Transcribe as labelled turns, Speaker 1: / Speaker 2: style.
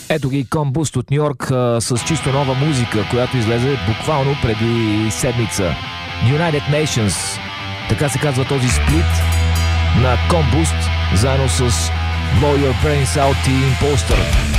Speaker 1: Ето ги Комбуст от Нью-Йорк с чисто нова музика, която излезе буквално преди седмица. United Nations, така се казва този сплит на Комбуст, заедно с Blow Your Brains Out и Imposter.